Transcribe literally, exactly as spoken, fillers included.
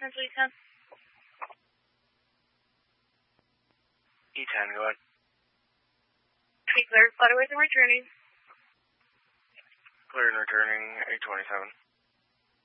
Central E ten. E ten, go ahead. Be clear, Flutterworth and returning. Clear and returning, eight twenty-seven.